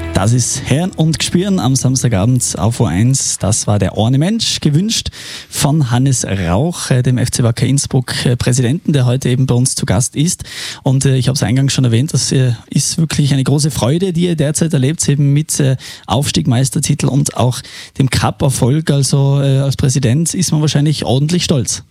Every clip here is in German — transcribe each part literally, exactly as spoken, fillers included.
Das ist Hören und Gespüren am Samstagabend auf O eins. Das war der Orne Mensch, gewünscht von Hannes Rauch, dem F C Wacker Innsbruck Präsidenten, der heute eben bei uns zu Gast ist. Und äh, ich habe es eingangs schon erwähnt, das äh, ist wirklich eine große Freude, die ihr derzeit erlebt, eben mit äh, Aufstieg, Meistertitel und auch dem Cup-Erfolg. Also äh, als Präsident ist man wahrscheinlich ordentlich stolz.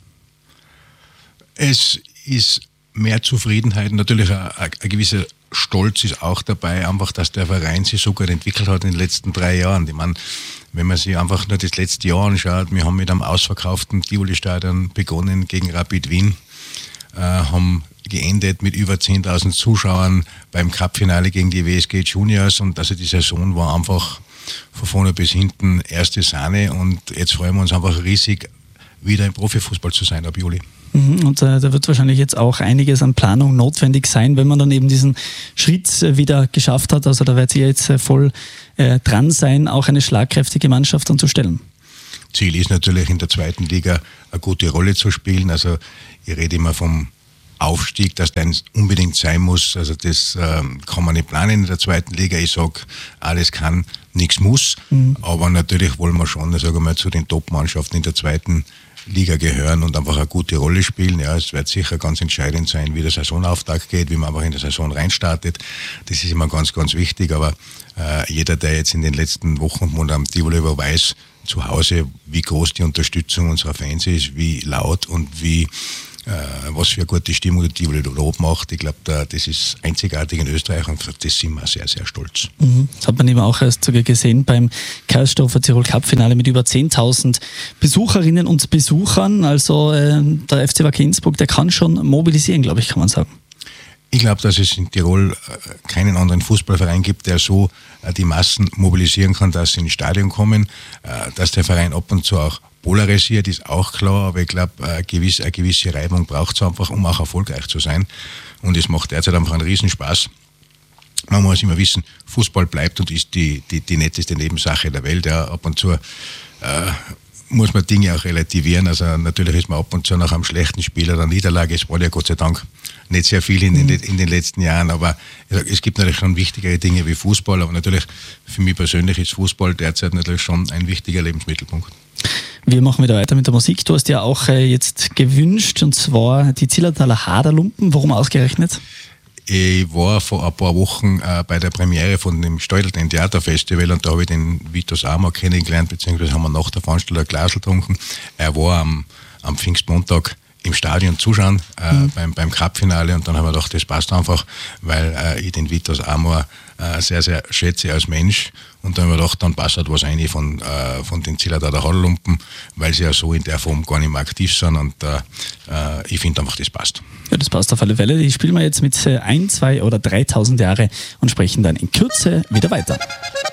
Es ist mehr Zufriedenheit, natürlich ein, ein, ein gewisser Stolz ist auch dabei, einfach, dass der Verein sich so gut entwickelt hat in den letzten drei Jahren. Ich meine, wenn man sich einfach nur das letzte Jahr anschaut, wir haben mit einem ausverkauften Tivoli-Stadion begonnen gegen Rapid Wien, äh, haben geendet mit über zehntausend Zuschauern beim Cup-Finale gegen die W S G Juniors, und also die Saison war einfach von vorne bis hinten erste Sahne, und jetzt freuen wir uns einfach riesig, wieder im Profifußball zu sein ab Juli. Und äh, da wird wahrscheinlich jetzt auch einiges an Planung notwendig sein, wenn man dann eben diesen Schritt äh, wieder geschafft hat. Also da wird ihr jetzt äh, voll äh, dran sein, auch eine schlagkräftige Mannschaft dann zu stellen. Ziel ist natürlich in der zweiten Liga eine gute Rolle zu spielen. Also ich rede immer vom Aufstieg, dass der unbedingt sein muss. Also das äh, kann man nicht planen in der zweiten Liga. Ich sage, alles kann, nichts muss. Mhm. Aber natürlich wollen wir schon, sagen wir mal, zu den Top-Mannschaften in der zweiten Liga gehören und einfach eine gute Rolle spielen. Ja, es wird sicher ganz entscheidend sein, wie der Saisonauftakt geht, wie man einfach in der Saison reinstartet. Das ist immer ganz, ganz wichtig. Aber äh, jeder, der jetzt in den letzten Wochen und Monaten am Tivoli war, weiß zu Hause, wie groß die Unterstützung unserer Fans ist, wie laut und wie äh, was für eine gute Stimmung die Tivoli da oben macht. Ich glaube, da, das ist einzigartig in Österreich, und das sind wir sehr, sehr stolz. Mhm. Das hat man eben auch erst sogar gesehen beim Karlsdorfer Tirol Cup Finale mit über zehntausend Besucherinnen und Besuchern. Also äh, der F C Wacker Innsbruck, der kann schon mobilisieren, glaube ich, kann man sagen. Ich glaube, dass es in Tirol keinen anderen Fußballverein gibt, der so die Massen mobilisieren kann, dass sie ins Stadion kommen. Dass der Verein ab und zu auch polarisiert, ist auch klar, aber ich glaube, eine gewisse, eine gewisse Reibung braucht es einfach, um auch erfolgreich zu sein. Und es macht derzeit einfach einen Riesenspaß. Man muss immer wissen, Fußball bleibt und ist die, die, die netteste Nebensache der Welt. Ja, ab und zu äh, muss man Dinge auch relativieren. Also natürlich ist man ab und zu nach einem schlechten Spiel oder Niederlage. Es war ja Gott sei Dank nicht sehr viel in, in, in den letzten Jahren, aber es gibt natürlich schon wichtigere Dinge wie Fußball, aber natürlich für mich persönlich ist Fußball derzeit natürlich schon ein wichtiger Lebensmittelpunkt. Wir machen wieder weiter mit der Musik. Du hast ja auch äh, jetzt gewünscht, und zwar die Zillertaler Haderlumpen. Warum ausgerechnet? Ich war vor ein paar Wochen äh, bei der Premiere von dem Steudelten Theaterfestival, und da habe ich den Vitus Amor kennengelernt, beziehungsweise haben wir nach der Veranstaltung ein Glas getrunken. Er war am, am Pfingstmontag im Stadion zuschauen, äh, mhm. beim, beim Cup-Finale, und dann haben wir gedacht, das passt einfach, weil äh, ich den Vitus Amor äh, sehr, sehr schätze als Mensch, und dann haben wir gedacht, dann passt halt was rein von, äh, von den Zillertaler Haderlumpen, weil sie ja so in der Form gar nicht mehr aktiv sind, und äh, äh, ich finde einfach, das passt. Ja, das passt auf alle Fälle. Die spielen wir jetzt mit ein, zwei oder dreitausend Jahre und sprechen dann in Kürze wieder weiter.